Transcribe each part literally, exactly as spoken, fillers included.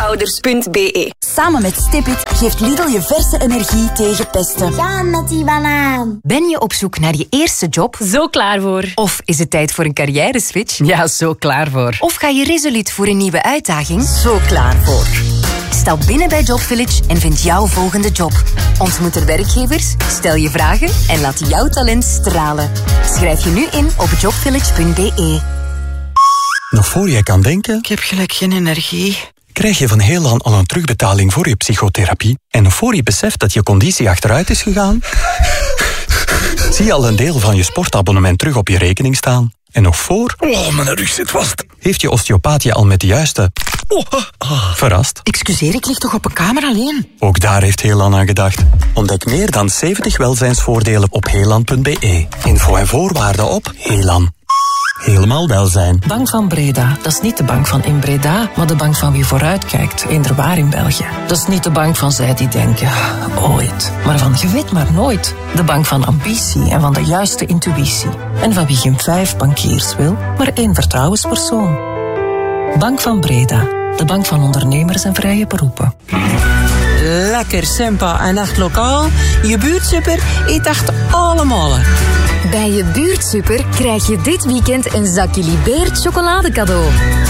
Veehouders punt b e. Samen met Stipit geeft Lidl je verse energie tegen pesten. Ja, met die banaan. Ben je op zoek naar je eerste job? Zo klaar voor. Of is het tijd voor een carrière-switch? Ja, zo klaar voor. Of ga je resoluut voor een nieuwe uitdaging? Zo klaar voor. Stap binnen bij Job Village en vind jouw volgende job. Ontmoet er werkgevers, stel je vragen en laat jouw talent stralen. Schrijf je nu in op jobvillage punt b e. Nog voor jij kan denken... Ik heb gelijk geen energie. Krijg je van Heelan al een terugbetaling voor je psychotherapie? En nog voor je beseft dat je conditie achteruit is gegaan? Zie je al een deel van je sportabonnement terug op je rekening staan? En nog voor... Oh, mijn rug zit vast. Heeft je osteopaat je al met de juiste... Oh, ah. Verrast? Excuseer, ik lig toch op een kamer alleen? Ook daar heeft Heelan aan gedacht. Ontdek meer dan zeventig welzijnsvoordelen op heelan punt b e. Info en voorwaarden op Heelan. Helemaal welzijn. Bank van Breda, dat is niet de bank van in Breda, maar de bank van wie vooruitkijkt, eender waar in België. Dat is niet de bank van zij die denken, ooit, maar van je weet maar nooit. De bank van ambitie en van de juiste intuïtie. En van wie geen vijf bankiers wil, maar één vertrouwenspersoon. Bank van Breda, de bank van ondernemers en vrije beroepen. Lekker, sympa en echt lokaal. Je buurtsuper eet echt allemaal. Bij je buurtsuper krijg je dit weekend een zakje Libeert chocolade cadeau.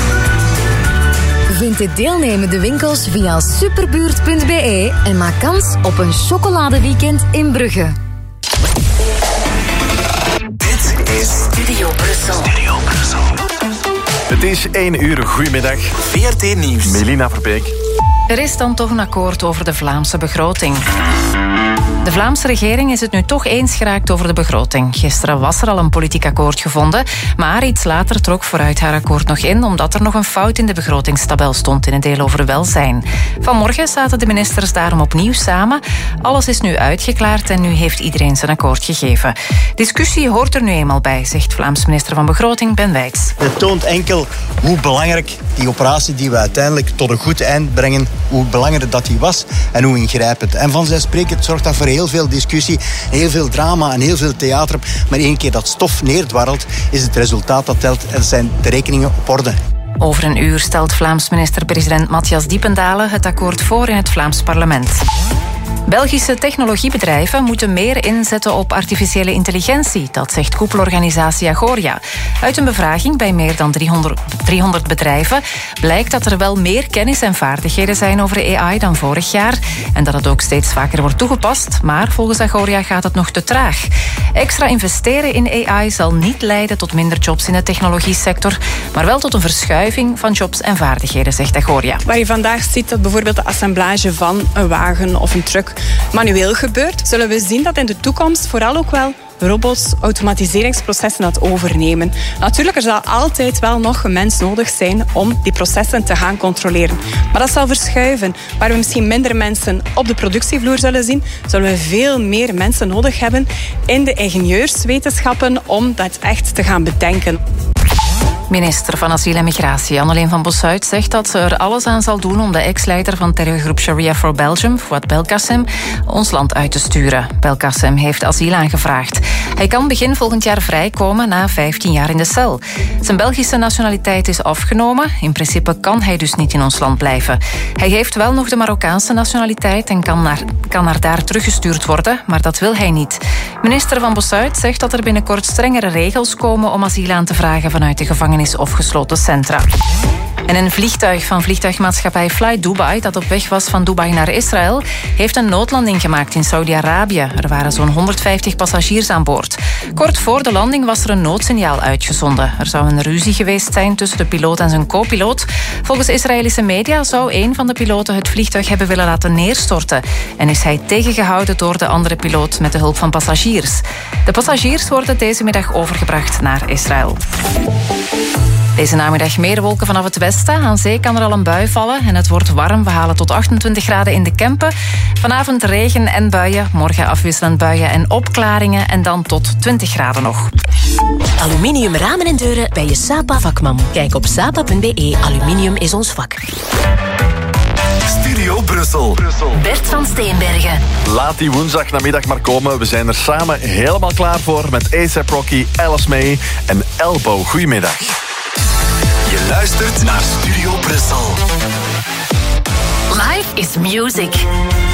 Vind de deelnemende winkels via superbuurt punt b e en maak kans op een chocoladeweekend in Brugge. Dit is Studio Brussel. Studio Brussel. Het is één uur. Goedemiddag. V R T Nieuws. Melina Verbeek. Er is dan toch een akkoord over de Vlaamse begroting. De Vlaamse regering is het nu toch eens geraakt over de begroting. Gisteren was er al een politiek akkoord gevonden, maar iets later trok vooruit haar akkoord nog in, omdat er nog een fout in de begrotingstabel stond in het deel over welzijn. Vanmorgen zaten de ministers daarom opnieuw samen. Alles is nu uitgeklaard en nu heeft iedereen zijn akkoord gegeven. Discussie hoort er nu eenmaal bij, zegt Vlaams minister van Begroting Ben Wijts. Het toont enkel hoe belangrijk die operatie die we uiteindelijk tot een goed eind brengen, hoe belangrijk dat die was en hoe ingrijpend. En vanzelfsprekend zorgt dat voor heel veel discussie, heel veel drama en heel veel theater. Maar één keer dat stof neerdwarrelt, is het resultaat dat telt en zijn de rekeningen op orde. Over een uur stelt Vlaams minister-president Matthias Diependalen het akkoord voor in het Vlaams parlement. Belgische technologiebedrijven moeten meer inzetten op artificiële intelligentie. Dat zegt koepelorganisatie Agoria. Uit een bevraging bij meer dan driehonderd bedrijven blijkt dat er wel meer kennis en vaardigheden zijn over A I dan vorig jaar. En dat het ook steeds vaker wordt toegepast. Maar volgens Agoria gaat het nog te traag. Extra investeren in A I zal niet leiden tot minder jobs in de technologiesector, maar wel tot een verschuiving van jobs en vaardigheden, zegt Agoria. Waar je vandaag ziet dat bijvoorbeeld de assemblage van een wagen of een truck manueel gebeurt, zullen we zien dat in de toekomst vooral ook wel robots automatiseringsprocessen dat overnemen. Natuurlijk, er zal altijd wel nog een mens nodig zijn om die processen te gaan controleren. Maar dat zal verschuiven. Waar we misschien minder mensen op de productievloer zullen zien, zullen we veel meer mensen nodig hebben in de ingenieurswetenschappen om dat echt te gaan bedenken. Minister van Asiel en Migratie Anneleen van Bossuyt zegt dat ze er alles aan zal doen om de ex-leider van terreurgroep Sharia for Belgium, Fouad Belkacem, ons land uit te sturen. Belkacem heeft asiel aangevraagd. Hij kan begin volgend jaar vrijkomen na vijftien jaar in de cel. Zijn Belgische nationaliteit is afgenomen. In principe kan hij dus niet in ons land blijven. Hij heeft wel nog de Marokkaanse nationaliteit en kan naar, kan naar daar teruggestuurd worden, maar dat wil hij niet. Minister van Bossuyt zegt dat er binnenkort strengere regels komen om asiel aan te vragen vanuit de gevangenis of gesloten centra. En een vliegtuig van vliegtuigmaatschappij Fly Dubai, dat op weg was van Dubai naar Israël, heeft een noodlanding gemaakt in Saudi-Arabië. Er waren zo'n honderdvijftig passagiers aan boord. Kort voor de landing was er een noodsignaal uitgezonden. Er zou een ruzie geweest zijn tussen de piloot en zijn co-piloot. Volgens Israëlische media zou een van de piloten het vliegtuig hebben willen laten neerstorten. En is hij tegengehouden door de andere piloot met de hulp van passagiers. De passagiers worden deze middag overgebracht naar Israël. Deze namiddag meer wolken vanaf het westen. Aan zee kan er al een bui vallen en het wordt warm. We halen tot achtentwintig graden in de Kempen. Vanavond regen en buien. Morgen afwisselend buien en opklaringen. En dan tot twintig graden nog. Aluminium ramen en deuren bij je Sapa vakman. Kijk op sapa punt b e. Aluminium is ons vak. Studio Brussel. Brussel. Bert van Steenbergen. Laat die woensdag namiddag maar komen. We zijn er samen helemaal klaar voor met A$AP Rocky, Alice May en Elbow. Goedemiddag. Je luistert naar Studio Brussel. is music.